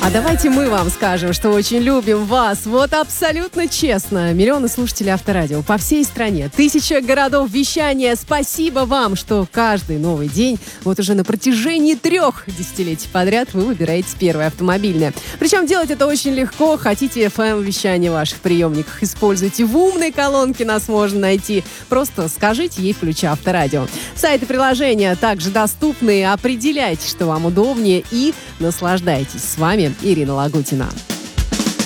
А давайте мы вам скажем, что очень любим вас. Вот абсолютно честно. Миллионы слушателей Авторадио по всей стране. 1000 городов вещания. Спасибо вам, что каждый новый день, вот уже на протяжении 3 десятилетий подряд, вы выбираете первое автомобильное. Причем делать это очень легко. Хотите FM-вещание в ваших приемниках, используйте. В умной колонке нас можно найти. Просто скажите ей «Включи Авторадио». Сайты приложения также доступны. Определяйте, что вам удобнее, и наслаждайтесь. С вами Ирина Лагутина.